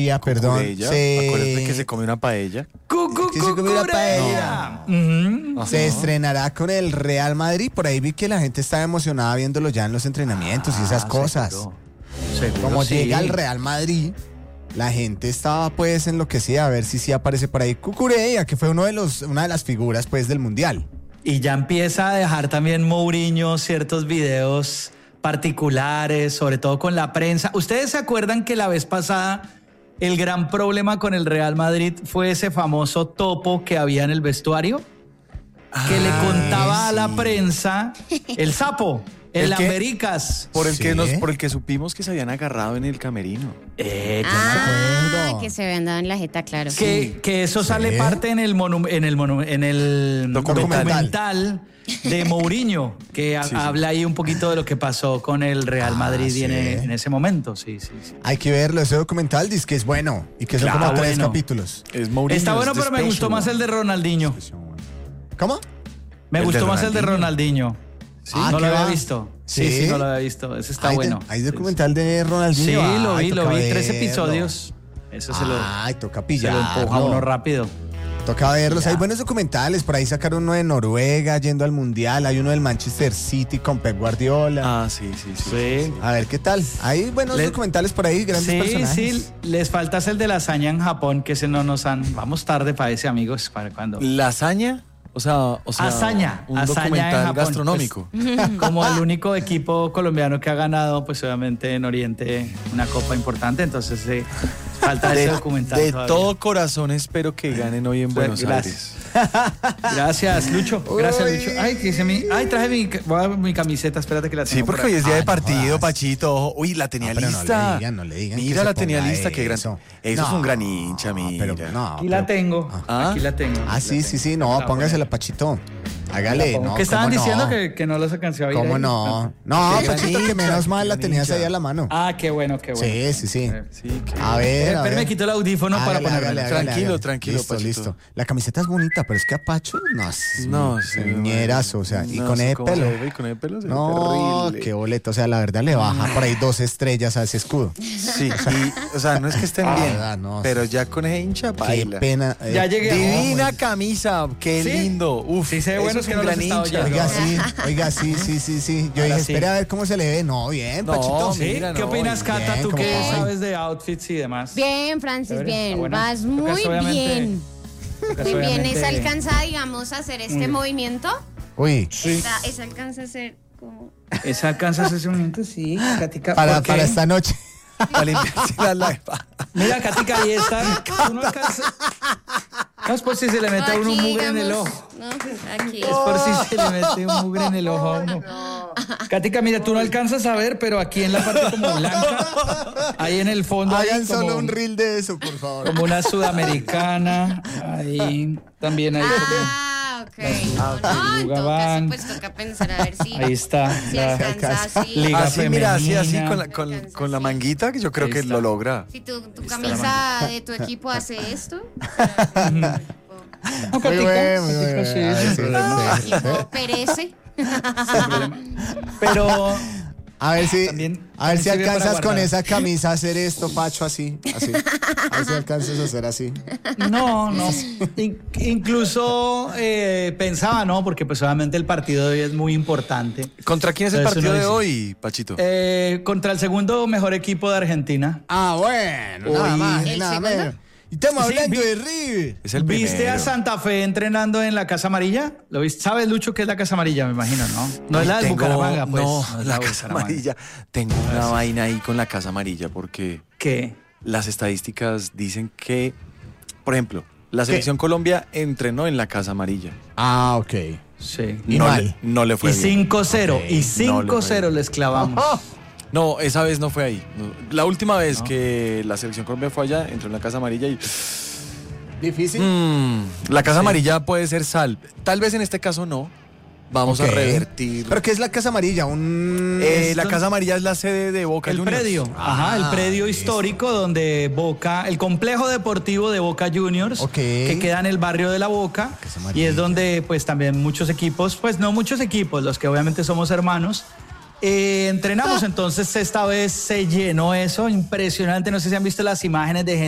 Cucurella, perdón. Acuérdate que se come una paella. Que se comió una paella. Se estrenará con el Real Madrid. Por ahí vi que la gente estaba emocionada viéndolo ya en los entrenamientos y esas cosas. Seguro, Como sí. llega el Real Madrid, la gente estaba pues enloquecida a ver si sí aparece por ahí Cucurella, que fue una de las figuras pues del Mundial. Y ya empieza a dejar también Mourinho ciertos videos particulares, sobre todo con la prensa. ¿Ustedes se acuerdan que la vez pasada el gran problema con el Real Madrid fue ese famoso topo que había en el vestuario? Que le contaba a la prensa el sapo, el Lambericas. Por el que supimos que se habían agarrado en el camerino. Yo me acuerdo. Que se habían dado en la jeta, claro. Que eso sale parte en el documental de Mourinho, que habla ahí un poquito de lo que pasó con el Real Madrid en ese momento. Sí. Hay que verlo, ese documental dice que es bueno y que son como 3 capítulos. Es Mourinho. Está bueno, pero me gustó más el de Ronaldinho. ¿Cómo? Me gustó más el de Ronaldinho. Sí, no lo había visto. Sí, no lo había visto. Ese está bueno. ¿Hay documental de Ronaldinho? Sí, lo vi. 3 episodios. Eso se lo toca pillar. Se lo empuja uno rápido. Toca verlos. Hay buenos documentales. Por ahí sacaron uno de Noruega yendo al Mundial. Hay uno del Manchester City con Pep Guardiola. Sí. A ver qué tal. Hay buenos documentales por ahí, grandes personajes. Sí, les falta el de lasaña en Japón, que ese no nos han... Vamos tarde para ese, amigos. ¿Para cuándo? ¿Lasaña? O sea, Hazaña. Un Hazaña documental en Japón, gastronómico. Pues, como el único equipo colombiano que ha ganado, pues obviamente en Oriente una copa importante, entonces falta ese documental. De todavía. todo corazón espero que ganen hoy en Buenos Aires. Gracias, Lucho. Ay, traje mi camiseta, espérate que la tengo. Sí, porque hoy es día de partido, Pachito. Uy, la tenía lista. No le digan Mira, la tenía lista, qué gran. Eso es un gran hincha, mira. Aquí la tengo. Aquí la tengo. Sí, no, póngasela, Pachito. Hágale, no. Que estaban diciendo que no los alcancé a oír. ¿Cómo no? No, Pachito, que menos mal la tenías ahí a la mano. Qué bueno. Sí. A ver. Pero me quito el audífono para ponerlo. Tranquilo, Pachito. Listo. La camiseta es bonita, pero es que a Pacho, no, señerazo, o sea, y con ese pelo. Con ese pelo No, terrible. qué boleto, o sea, la verdad le baja por ahí 2 estrellas a ese escudo. Sí, o sea, no es que estén bien, pero ya con ese hincha Qué baila. pena. Ya llegué. Divina camisa, qué ¿Sí? lindo. Uf, sí, se ve bueno, es que un no los gran estaba hincha. oyendo. Oiga, sí. Yo dije, espera a ver cómo se le ve. No, bien, Pachito. ¿Sí? Mira, ¿Qué opinas, Cata, bien, tú como que hoy. sabes de outfits y demás? Bien, Francis, Chévere, bien. está buena. Vas muy bien. Muy bien. ¿Esa Obviamente- alcanza, digamos, a hacer este movimiento? Uy, ¿Esa alcanza a hacer como...? ¿Esa alcanzas ese momento? Sí, Katica. para ¿por qué? esta noche. Para limpiarse la lágrima. Mira, Katica, ahí está. Tú no alcanzas. No es por si se le mete a uno un mugre en el ojo. No, aquí. Es por si se le mete un mugre en el ojo a uno. Katica, mira, tú no alcanzas a ver, pero aquí en la parte como blanca, ahí en el fondo. Hagan ahí como, solo un reel de eso, por favor. como una sudamericana. Ahí también hay Ok. No, en todo caso, pues toca pensar a ver si... Ahí está. Si la alcanza así. Liga Así, mira, así femenina. con la manguita, que yo creo Ahí que está. lo logra. Si tu camisa de tu equipo hace esto. No, Muy Katica, bien, muy Katica, bien. sí, Ay, sin sí, problema. Tu equipo perece. Pero A ver si También alcanzas sirve para con guardar. esa camisa a hacer esto, Pacho, así. A ver si alcanzas a hacer así. no. Incluso pensaba, ¿no? Porque pues obviamente el partido de hoy es muy importante. ¿Contra quién es el Entonces partido uno de dice, hoy, Pachito? Contra el segundo mejor equipo de Argentina. Bueno, nada Hoy- más, ¿El nada segundo? menos. Y estamos Sí, hablando vi- de River. Es el ¿Viste primero. a Santa Fe entrenando en la Casa Amarilla? ¿Lo viste? ¿Sabes, Lucho, qué es la Casa Amarilla? Me imagino, ¿no? No es la de Tengo- Bucaramanga, pues. No, es la de Casa Bucaramanga. Amarilla. Tengo una vaina ahí con la Casa Amarilla porque ¿Qué? las estadísticas dicen que, por ejemplo, la selección Colombia entrenó en la Casa Amarilla. Ah, ok. Sí. Y no mal. no le fue Y bien. 5-0. Ok, Y no le fue 5-0 bien. les clavamos. No, esa vez no fue ahí. No. La última vez que la selección Colombia fue allá, entró en la Casa Amarilla y... Difícil. la Casa Amarilla puede ser sal. Tal vez en este caso no. Vamos Ok. a revertir. ¿Pero qué es la Casa Amarilla? La Casa Amarilla es la sede de Boca El Juniors. predio, el predio histórico donde Boca, el complejo deportivo de Boca Juniors, Ok. que queda en el barrio de la Boca, Casa y Amarilla. es donde pues también muchos equipos, pues no muchos equipos, los que obviamente somos hermanos, entrenamos. Entonces esta vez se llenó eso, impresionante, no sé si han visto las imágenes de gente